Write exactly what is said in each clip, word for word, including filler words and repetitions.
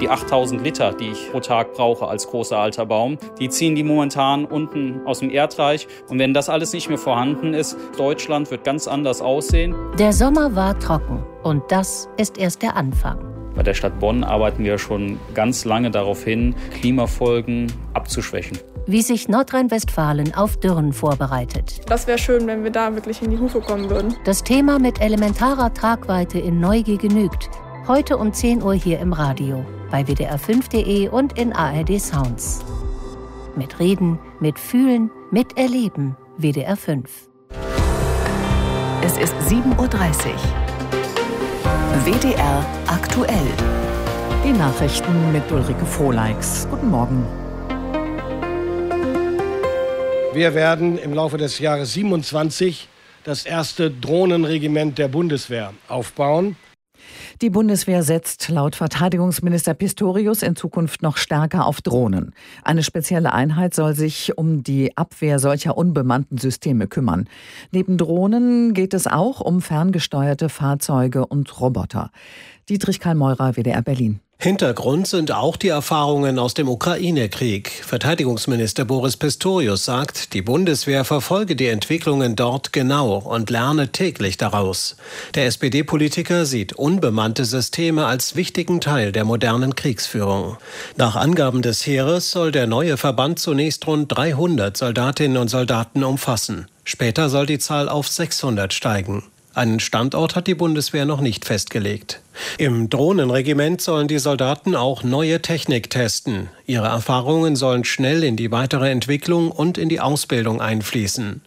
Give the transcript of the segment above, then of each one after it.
Die achttausend Liter, die ich pro Tag brauche als großer alter Baum, die ziehen die momentan unten aus dem Erdreich. Und wenn das alles nicht mehr vorhanden ist, Deutschland wird ganz anders aussehen. Der Sommer war trocken und das ist erst der Anfang. Bei der Stadt Bonn arbeiten wir schon ganz lange darauf hin, Klimafolgen abzuschwächen. Wie sich Nordrhein-Westfalen auf Dürren vorbereitet. Das wäre schön, wenn wir da wirklich in die Hufe kommen würden. Das Thema mit elementarer Tragweite in Neugier genügt. Heute um zehn Uhr hier im Radio, bei W D R fünf Punkt de und in A R D Sounds. Mit Reden, mit Fühlen, mit Erleben. W D R fünf. Es ist sieben Uhr dreißig. W D R aktuell. Die Nachrichten mit Ulrike Frohleix. Guten Morgen. Wir werden im Laufe des Jahres siebenundzwanzig das erste Drohnenregiment der Bundeswehr aufbauen. Die Bundeswehr setzt laut Verteidigungsminister Pistorius in Zukunft noch stärker auf Drohnen. Eine spezielle Einheit soll sich um die Abwehr solcher unbemannten Systeme kümmern. Neben Drohnen geht es auch um ferngesteuerte Fahrzeuge und Roboter. Dietrich Karl-Meurer, W D R Berlin. Hintergrund sind auch die Erfahrungen aus dem Ukraine-Krieg. Verteidigungsminister Boris Pistorius sagt, die Bundeswehr verfolge die Entwicklungen dort genau und lerne täglich daraus. Der S P D-Politiker sieht unbemannte Systeme als wichtigen Teil der modernen Kriegsführung. Nach Angaben des Heeres soll der neue Verband zunächst rund dreihundert Soldatinnen und Soldaten umfassen. Später soll die Zahl auf sechshundert steigen. Einen Standort hat die Bundeswehr noch nicht festgelegt. Im Drohnenregiment sollen die Soldaten auch neue Technik testen. Ihre Erfahrungen sollen schnell in die weitere Entwicklung und in die Ausbildung einfließen.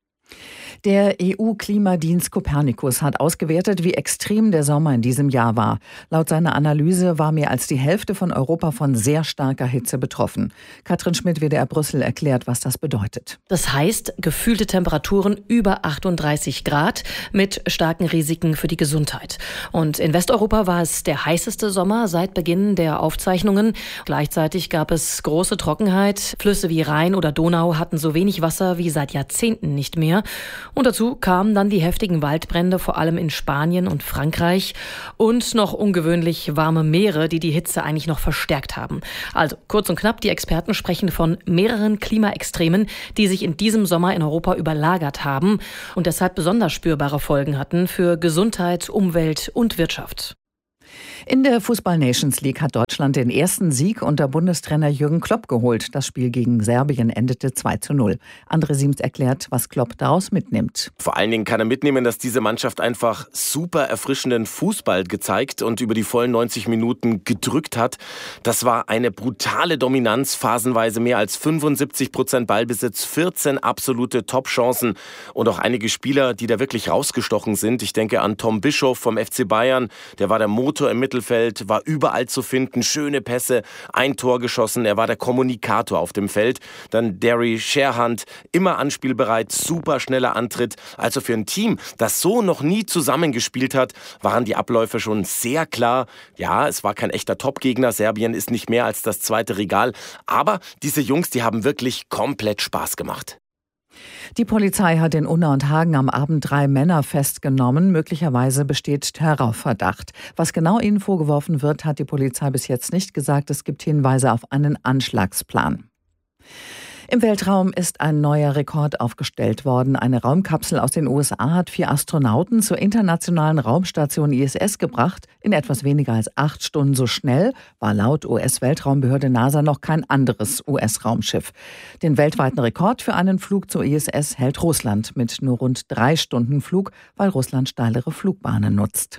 Der E U-Klimadienst Copernicus hat ausgewertet, wie extrem der Sommer in diesem Jahr war. Laut seiner Analyse war mehr als die Hälfte von Europa von sehr starker Hitze betroffen. Katrin Schmidt, W D R Brüssel, erklärt, was das bedeutet. Das heißt, gefühlte Temperaturen über achtunddreißig Grad mit starken Risiken für die Gesundheit. Und in Westeuropa war es der heißeste Sommer seit Beginn der Aufzeichnungen. Gleichzeitig gab es große Trockenheit. Flüsse wie Rhein oder Donau hatten so wenig Wasser wie seit Jahrzehnten nicht mehr. Und dazu kamen dann die heftigen Waldbrände, vor allem in Spanien und Frankreich. Und noch ungewöhnlich warme Meere, die die Hitze eigentlich noch verstärkt haben. Also kurz und knapp, die Experten sprechen von mehreren Klimaextremen, die sich in diesem Sommer in Europa überlagert haben und deshalb besonders spürbare Folgen hatten für Gesundheit, Umwelt und Wirtschaft. In der Fußball-Nations League hat Deutschland den ersten Sieg unter Bundestrainer Jürgen Klopp geholt. Das Spiel gegen Serbien endete zwei zu null. André Siems erklärt, was Klopp daraus mitnimmt. Vor allen Dingen kann er mitnehmen, dass diese Mannschaft einfach super erfrischenden Fußball gezeigt und über die vollen neunzig Minuten gedrückt hat. Das war eine brutale Dominanz, phasenweise mehr als fünfundsiebzig Prozent Ballbesitz, vierzehn absolute Top-Chancen und auch einige Spieler, die da wirklich rausgestochen sind. Ich denke an Tom Bischoff vom F C Bayern, der war der Motor im Mittelfeld, war überall zu finden, schöne Pässe, ein Tor geschossen, er war der Kommunikator auf dem Feld. Dann Derry Sherhand, immer anspielbereit, super schneller Antritt. Also für ein Team, das so noch nie zusammengespielt hat, waren die Abläufe schon sehr klar. Ja, es war kein echter Top-Gegner, Serbien ist nicht mehr als das zweite Regal, aber diese Jungs, die haben wirklich komplett Spaß gemacht. Die Polizei hat in Unna und Hagen am Abend drei Männer festgenommen. Möglicherweise besteht Terrorverdacht. Was genau ihnen vorgeworfen wird, hat die Polizei bis jetzt nicht gesagt. Es gibt Hinweise auf einen Anschlagsplan. Im Weltraum ist ein neuer Rekord aufgestellt worden. Eine Raumkapsel aus den U S A hat vier Astronauten zur internationalen Raumstation I S S gebracht. In etwas weniger als acht Stunden. So schnell war laut U S-Weltraumbehörde NASA noch kein anderes U S-Raumschiff. Den weltweiten Rekord für einen Flug zur I S S hält Russland mit nur rund drei Stunden Flug, weil Russland steilere Flugbahnen nutzt.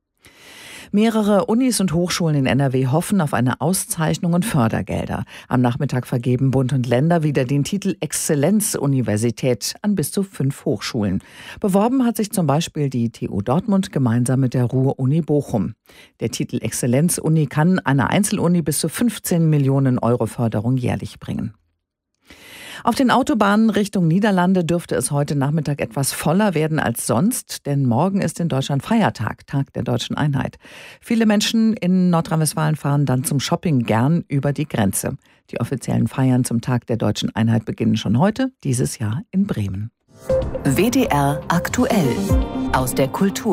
Mehrere Unis und Hochschulen in N R W hoffen auf eine Auszeichnung und Fördergelder. Am Nachmittag vergeben Bund und Länder wieder den Titel Exzellenzuniversität an bis zu fünf Hochschulen. Beworben hat sich zum Beispiel die T U Dortmund gemeinsam mit der Ruhr-Uni Bochum. Der Titel Exzellenzuni kann einer Einzeluni bis zu fünfzehn Millionen Euro Förderung jährlich bringen. Auf den Autobahnen Richtung Niederlande dürfte es heute Nachmittag etwas voller werden als sonst, denn morgen ist in Deutschland Feiertag, Tag der Deutschen Einheit. Viele Menschen in Nordrhein-Westfalen fahren dann zum Shopping gern über die Grenze. Die offiziellen Feiern zum Tag der Deutschen Einheit beginnen schon heute, dieses Jahr in Bremen. W D R aktuell aus der Kultur.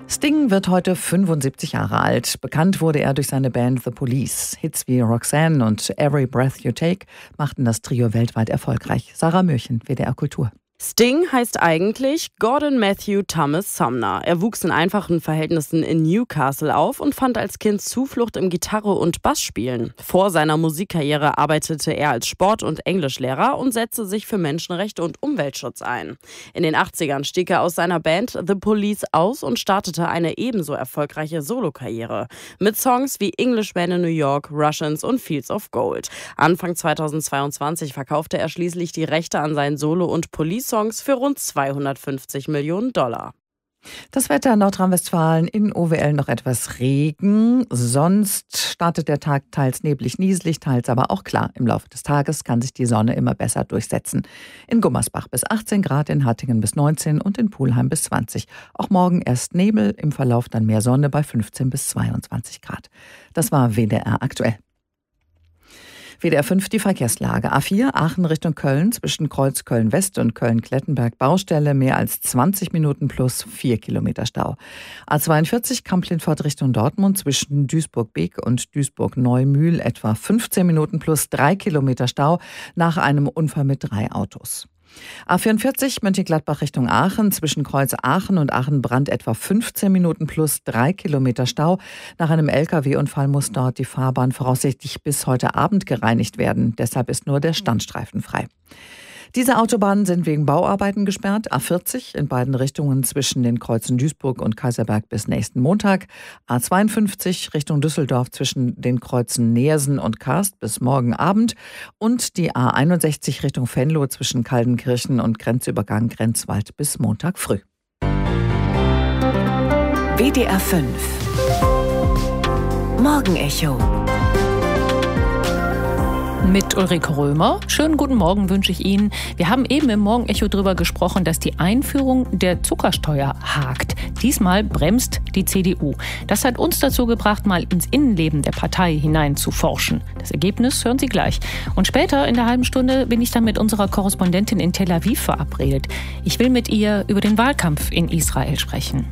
Sting wird heute fünfundsiebzig Jahre alt. Bekannt wurde er durch seine Band The Police. Hits wie Roxanne und Every Breath You Take machten das Trio weltweit erfolgreich. Sarah Mürchen, W D R Kultur. Sting heißt eigentlich Gordon Matthew Thomas Sumner. Er wuchs in einfachen Verhältnissen in Newcastle auf und fand als Kind Zuflucht im Gitarre- und Bassspielen. Vor seiner Musikkarriere arbeitete er als Sport- und Englischlehrer und setzte sich für Menschenrechte und Umweltschutz ein. In den achtzigern stieg er aus seiner Band The Police aus und startete eine ebenso erfolgreiche Solokarriere mit Songs wie Englishman in New York, Russians und Fields of Gold. Anfang zweitausendzweiundzwanzig verkaufte er schließlich die Rechte an seinen Solo- und Police Songs für rund zweihundertfünfzig Millionen Dollar. Das Wetter in Nordrhein-Westfalen, in O W L noch etwas Regen. Sonst startet der Tag teils neblig, nieselig, teils aber auch klar. Im Laufe des Tages kann sich die Sonne immer besser durchsetzen. In Gummersbach bis achtzehn Grad, in Hattingen bis neunzehn und in Pulheim bis zwanzig. Auch morgen erst Nebel, im Verlauf dann mehr Sonne bei fünfzehn bis zweiundzwanzig Grad. Das war W D R aktuell. W D R fünf die Verkehrslage. A vier Aachen Richtung Köln zwischen Kreuz Köln-West und Köln-Klettenberg Baustelle mehr als zwanzig Minuten plus vier Kilometer Stau. A zweiundvierzig Kamp-Lindfort Richtung Dortmund zwischen Duisburg-Beek und Duisburg-Neumühl etwa fünfzehn Minuten plus drei Kilometer Stau nach einem Unfall mit drei Autos. A vierundvierzig Mönchengladbach Richtung Aachen zwischen Kreuz Aachen und Aachen-Brand etwa fünfzehn Minuten plus drei Kilometer Stau. Nach einem L K W-Unfall muss dort die Fahrbahn voraussichtlich bis heute Abend gereinigt werden. Deshalb ist nur der Standstreifen frei. Diese Autobahnen sind wegen Bauarbeiten gesperrt. A vierzig in beiden Richtungen zwischen den Kreuzen Duisburg und Kaiserberg bis nächsten Montag. A zweiundfünfzig Richtung Düsseldorf zwischen den Kreuzen Neersen und Karst bis morgen Abend. Und die A einundsechzig Richtung Venlo zwischen Kaldenkirchen und Grenzübergang Grenzwald bis Montag früh. W D R fünf Morgenecho mit Ulrike Römer. Schönen guten Morgen wünsche ich Ihnen. Wir haben eben im Morgenecho darüber gesprochen, dass die Einführung der Zuckersteuer hakt. Diesmal bremst die C D U. Das hat uns dazu gebracht, mal ins Innenleben der Partei hinein zu forschen. Das Ergebnis hören Sie gleich. Und später in der halben Stunde bin ich dann mit unserer Korrespondentin in Tel Aviv verabredet. Ich will mit ihr über den Wahlkampf in Israel sprechen.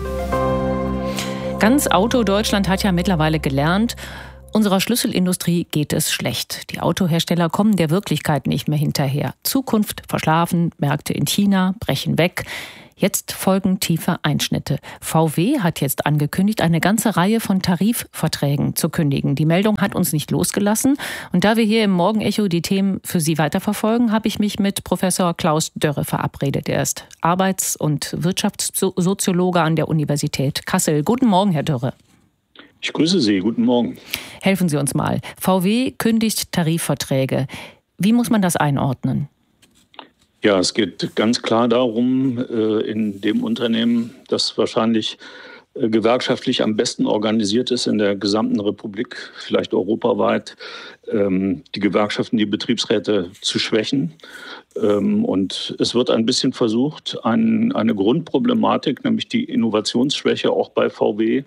Ganz Auto-Deutschland hat ja mittlerweile gelernt, unserer Schlüsselindustrie geht es schlecht. Die Autohersteller kommen der Wirklichkeit nicht mehr hinterher. Zukunft verschlafen, Märkte in China brechen weg. Jetzt folgen tiefe Einschnitte. V W hat jetzt angekündigt, eine ganze Reihe von Tarifverträgen zu kündigen. Die Meldung hat uns nicht losgelassen. Und da wir hier im Morgenecho die Themen für Sie weiterverfolgen, habe ich mich mit Professor Klaus Dörre verabredet. Er ist Arbeits- und Wirtschaftssoziologe an der Universität Kassel. Guten Morgen, Herr Dörre. Ich grüße Sie. Guten Morgen. Helfen Sie uns mal. V W kündigt Tarifverträge. Wie muss man das einordnen? Ja, es geht ganz klar darum, in dem Unternehmen, das wahrscheinlich gewerkschaftlich am besten organisiert ist in der gesamten Republik, vielleicht europaweit, die Gewerkschaften, die Betriebsräte zu schwächen. Und es wird ein bisschen versucht, eine Grundproblematik, nämlich die Innovationsschwäche auch bei V W,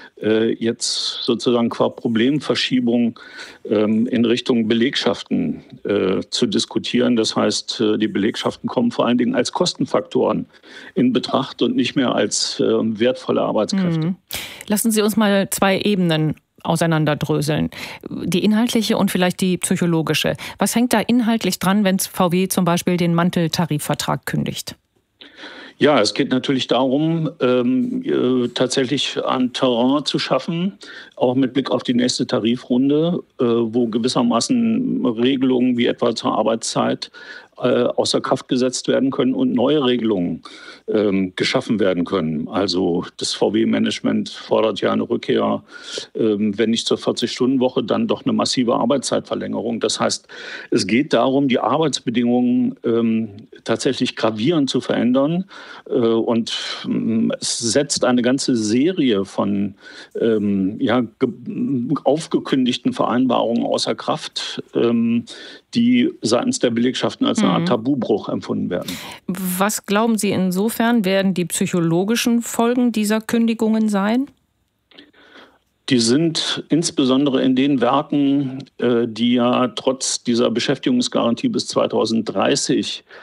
jetzt sozusagen qua Problemverschiebung in Richtung Belegschaften zu diskutieren. Das heißt, die Belegschaften kommen vor allen Dingen als Kostenfaktoren in Betracht und nicht mehr als wertvolle Arbeitskräfte. Lassen Sie uns mal zwei Ebenen auseinanderdröseln. Die inhaltliche und vielleicht die psychologische. Was hängt da inhaltlich dran, wenn V W zum Beispiel den Manteltarifvertrag kündigt? Ja, es geht natürlich darum, ähm, äh, tatsächlich ein Terrain zu schaffen, auch mit Blick auf die nächste Tarifrunde, äh, wo gewissermaßen Regelungen wie etwa zur Arbeitszeit äh, außer Kraft gesetzt werden können und neue Regelungen ähm, geschaffen werden können. Also das V W-Management fordert ja eine Rückkehr, ähm, wenn nicht zur vierzig-Stunden-Woche, dann doch eine massive Arbeitszeitverlängerung. Das heißt, es geht darum, die Arbeitsbedingungen ähm, tatsächlich gravierend zu verändern. Äh, und ähm, es setzt eine ganze Serie von ähm, ja, ge- aufgekündigten Vereinbarungen außer Kraft, ähm, die seitens der Belegschaften als eine Art Tabubruch empfunden werden. Was glauben Sie insofern, werden die psychologischen Folgen dieser Kündigungen sein? Die sind insbesondere in den Werken, die ja trotz dieser Beschäftigungsgarantie bis zweitausenddreißig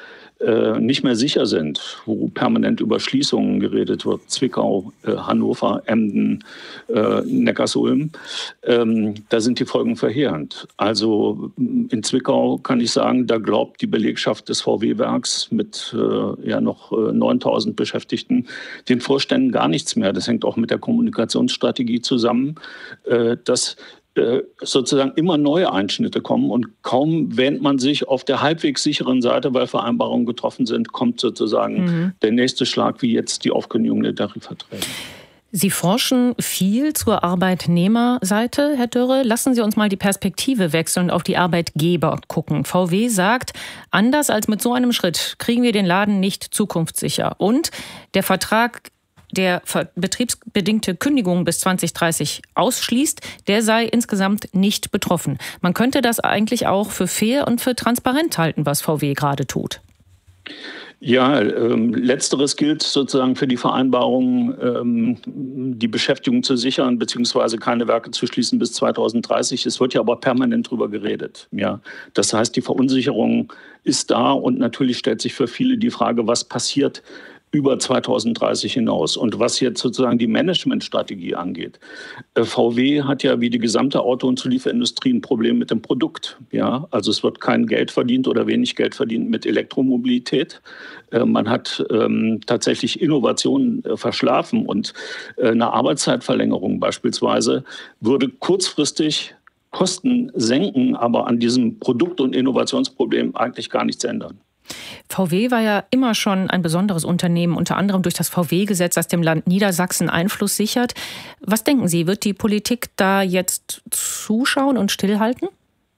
äh, nicht mehr sicher sind, wo permanent über Schließungen geredet wird, Zwickau, äh, Hannover, Emden, äh, Neckarsulm, ähm, da sind die Folgen verheerend. Also in Zwickau kann ich sagen, da glaubt die Belegschaft des V W-Werks mit äh, ja noch äh, neuntausend Beschäftigten den Vorständen gar nichts mehr. Das hängt auch mit der Kommunikationsstrategie zusammen, äh, dass sozusagen immer neue Einschnitte kommen und kaum wähnt man sich auf der halbwegs sicheren Seite, weil Vereinbarungen getroffen sind, kommt sozusagen mhm. der nächste Schlag, wie jetzt die Aufkündigung der Tarifverträge. Sie forschen viel zur Arbeitnehmerseite, Herr Dörre. Lassen Sie uns mal die Perspektive wechseln und auf die Arbeitgeber gucken. V W sagt, anders als mit so einem Schritt kriegen wir den Laden nicht zukunftssicher. Und der Vertrag, der betriebsbedingte Kündigungen bis zwanzig dreißig ausschließt, der sei insgesamt nicht betroffen. Man könnte das eigentlich auch für fair und für transparent halten, was V W gerade tut. Ja, ähm, letzteres gilt sozusagen für die Vereinbarung, ähm, die Beschäftigung zu sichern beziehungsweise keine Werke zu schließen bis zwanzig dreißig. Es wird ja aber permanent drüber geredet. Ja, das heißt, die Verunsicherung ist da und natürlich stellt sich für viele die Frage, was passiert über zwanzig dreißig hinaus. Und was jetzt sozusagen die Managementstrategie angeht. V W hat ja wie die gesamte Auto- und Zulieferindustrie ein Problem mit dem Produkt. Ja, also es wird kein Geld verdient oder wenig Geld verdient mit Elektromobilität. Man hat ähm, tatsächlich Innovationen äh, verschlafen und äh, eine Arbeitszeitverlängerung beispielsweise würde kurzfristig Kosten senken, aber an diesem Produkt- und Innovationsproblem eigentlich gar nichts ändern. V W war ja immer schon ein besonderes Unternehmen, unter anderem durch das V W-Gesetz, das dem Land Niedersachsen Einfluss sichert. Was denken Sie, wird die Politik da jetzt zuschauen und stillhalten?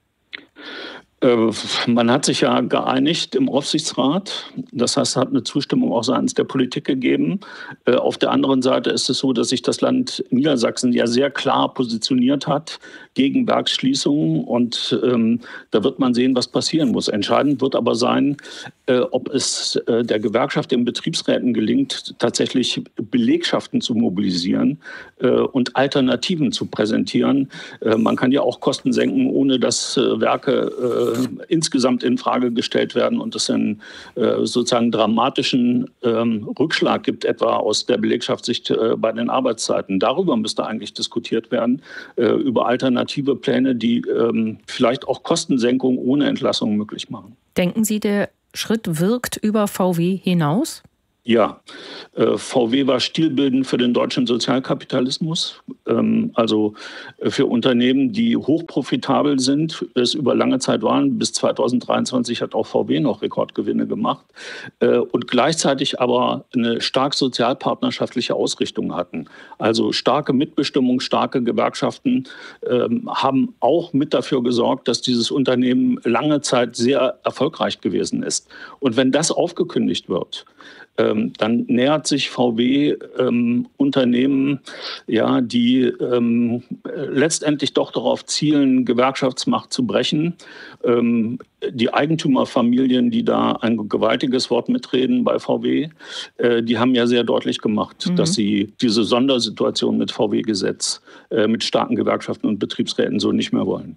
Man hat sich ja geeinigt im Aufsichtsrat. Das heißt, es hat eine Zustimmung auch seitens der Politik gegeben. Auf der anderen Seite ist es so, dass sich das Land Niedersachsen ja sehr klar positioniert hat gegen Werksschließungen. Und ähm, da wird man sehen, was passieren muss. Entscheidend wird aber sein, äh, ob es äh, der Gewerkschaft, den Betriebsräten gelingt, tatsächlich Belegschaften zu mobilisieren äh, und Alternativen zu präsentieren. Äh, man kann ja auch Kosten senken, ohne dass äh, Werke äh, insgesamt in Frage gestellt werden und es einen äh, sozusagen dramatischen ähm, Rückschlag gibt, etwa aus der Belegschaftssicht äh, bei den Arbeitszeiten. Darüber müsste eigentlich diskutiert werden, äh, über alternative Pläne, die ähm, vielleicht auch Kostensenkung ohne Entlassung möglich machen. Denken Sie, der Schritt wirkt über V W hinaus? Ja, äh, V W war stilbildend für den deutschen Sozialkapitalismus, ähm, also für Unternehmen, die hochprofitabel sind, es über lange Zeit waren. Bis zwanzig dreiundzwanzig hat auch V W noch Rekordgewinne gemacht äh, und gleichzeitig aber eine stark sozialpartnerschaftliche Ausrichtung hatten. Also starke Mitbestimmung, starke Gewerkschaften äh, haben auch mit dafür gesorgt, dass dieses Unternehmen lange Zeit sehr erfolgreich gewesen ist. Und wenn das aufgekündigt wird, Ähm, dann nähert sich V W ähm, Unternehmen, ja, die ähm, letztendlich doch darauf zielen, Gewerkschaftsmacht zu brechen. Ähm, die Eigentümerfamilien, die da ein gewaltiges Wort mitreden bei V W, äh, die haben ja sehr deutlich gemacht, mhm. dass sie diese Sondersituation mit V W-Gesetz, äh, mit starken Gewerkschaften und Betriebsräten so nicht mehr wollen.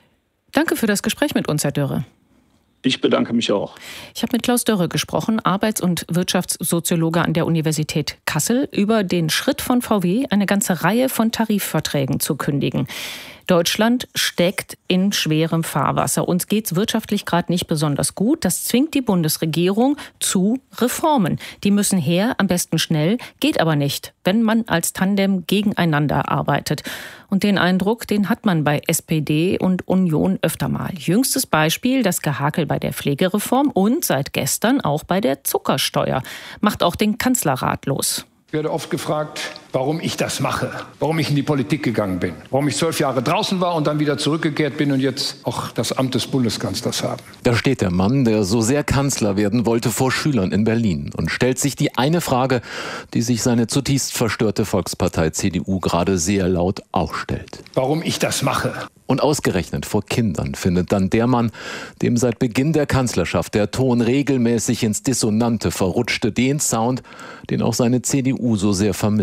Danke für das Gespräch mit uns, Herr Dörre. Ich bedanke mich auch. Ich habe mit Klaus Dörre gesprochen, Arbeits- und Wirtschaftssoziologe an der Universität Kassel, über den Schritt von V W, eine ganze Reihe von Tarifverträgen zu kündigen. Deutschland steckt in schwerem Fahrwasser. Uns geht's wirtschaftlich gerade nicht besonders gut. Das zwingt die Bundesregierung zu Reformen. Die müssen her, am besten schnell, geht aber nicht, wenn man als Tandem gegeneinander arbeitet. Und den Eindruck, den hat man bei S P D und Union öfter mal. Jüngstes Beispiel, das Gehakel bei der Pflegereform und seit gestern auch bei der Zuckersteuer. Macht auch den Kanzler ratlos. Ich werde oft gefragt, warum ich das mache, warum ich in die Politik gegangen bin, warum ich zwölf Jahre draußen war und dann wieder zurückgekehrt bin und jetzt auch das Amt des Bundeskanzlers habe. Da steht der Mann, der so sehr Kanzler werden wollte, vor Schülern in Berlin und stellt sich die eine Frage, die sich seine zutiefst verstörte Volkspartei C D U gerade sehr laut auch stellt. Warum ich das mache. Und ausgerechnet vor Kindern findet dann der Mann, dem seit Beginn der Kanzlerschaft der Ton regelmäßig ins Dissonante verrutschte, den Sound, den auch seine C D U so sehr vermisst.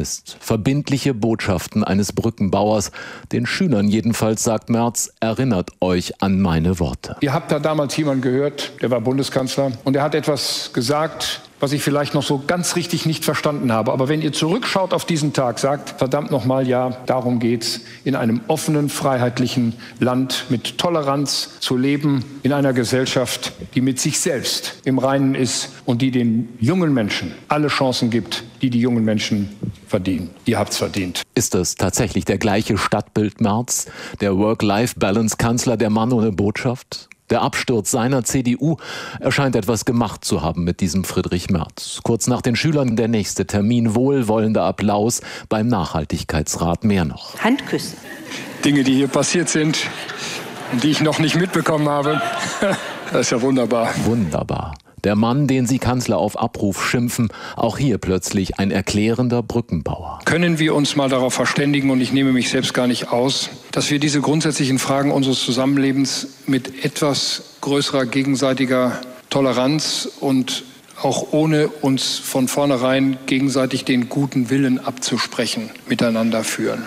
Verbindliche Botschaften eines Brückenbauers. Den Schülern jedenfalls, sagt Merz, erinnert euch an meine Worte. Ihr habt da damals jemanden gehört, der war Bundeskanzler, und er hat etwas gesagt, was ich vielleicht noch so ganz richtig nicht verstanden habe. Aber wenn ihr zurückschaut auf diesen Tag, sagt, verdammt nochmal, ja, darum geht's, in einem offenen, freiheitlichen Land mit Toleranz zu leben, in einer Gesellschaft, die mit sich selbst im Reinen ist und die den jungen Menschen alle Chancen gibt, die die jungen Menschen verdienen. Ihr habt's verdient. Ist das tatsächlich der gleiche Stadtbild Merz, der Work-Life-Balance-Kanzler, der Mann ohne Botschaft? Der Absturz seiner C D U erscheint etwas gemacht zu haben mit diesem Friedrich Merz. Kurz nach den Schülern der nächste Termin, wohlwollender Applaus beim Nachhaltigkeitsrat, mehr noch. Handküsse. Dinge, die hier passiert sind und die ich noch nicht mitbekommen habe, das ist ja wunderbar. Wunderbar. Der Mann, den Sie Kanzler auf Abruf schimpfen, auch hier plötzlich ein erklärender Brückenbauer. Können wir uns mal darauf verständigen, und ich nehme mich selbst gar nicht aus, dass wir diese grundsätzlichen Fragen unseres Zusammenlebens mit etwas größerer gegenseitiger Toleranz und auch ohne uns von vornherein gegenseitig den guten Willen abzusprechen, miteinander führen.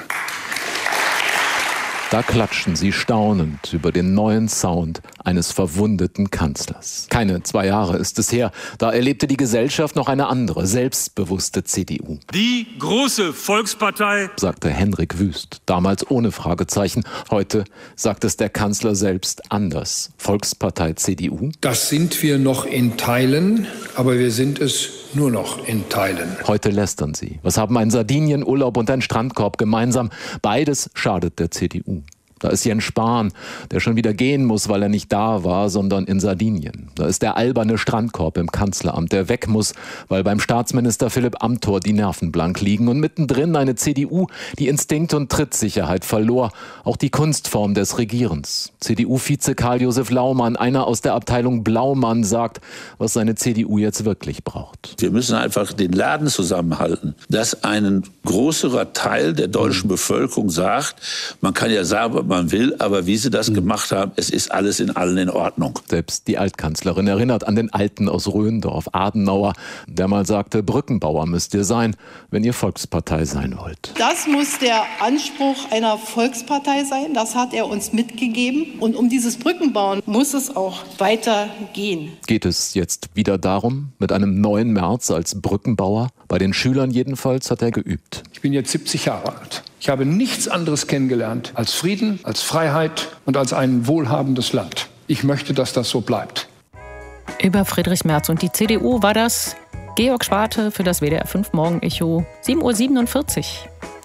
Da klatschen sie staunend über den neuen Sound eines verwundeten Kanzlers. Keine zwei Jahre ist es her, da erlebte die Gesellschaft noch eine andere, selbstbewusste C D U. Die große Volkspartei, sagte Henrik Wüst, damals ohne Fragezeichen. Heute sagt es der Kanzler selbst anders. Volkspartei C D U? Das sind wir noch in Teilen, aber wir sind es nur noch in Teilen. Heute lästern sie. Was haben ein Sardinienurlaub und ein Strandkorb gemeinsam? Beides schadet der C D U. Da ist Jens Spahn, der schon wieder gehen muss, weil er nicht da war, sondern in Sardinien. Da ist der alberne Strandkorb im Kanzleramt, der weg muss, weil beim Staatsminister Philipp Amthor die Nerven blank liegen. Und mittendrin eine C D U, die Instinkt und Trittsicherheit verlor. Auch die Kunstform des Regierens. C D U-Vize Karl-Josef Laumann, einer aus der Abteilung Blaumann, sagt, was seine C D U jetzt wirklich braucht. Wir müssen einfach den Laden zusammenhalten, dass ein größerer Teil der deutschen Bevölkerung sagt, man kann ja sagen, man will, aber wie sie das gemacht haben, es ist alles in allen in Ordnung. Selbst die Altkanzlerin erinnert an den Alten aus Röndorf, Adenauer, der mal sagte, Brückenbauer müsst ihr sein, wenn ihr Volkspartei sein wollt. Das muss der Anspruch einer Volkspartei sein, das hat er uns mitgegeben. Und um dieses Brückenbauen muss es auch weitergehen. Geht es jetzt wieder darum, mit einem neuen Merz als Brückenbauer? Bei den Schülern jedenfalls hat er geübt. Ich bin jetzt siebzig Jahre alt. Ich habe nichts anderes kennengelernt als Frieden, als Freiheit und als ein wohlhabendes Land. Ich möchte, dass das so bleibt. Über Friedrich Merz und die C D U war das Georg Schwarte für das W D R fünf Morgenecho, sieben Uhr siebenundvierzig.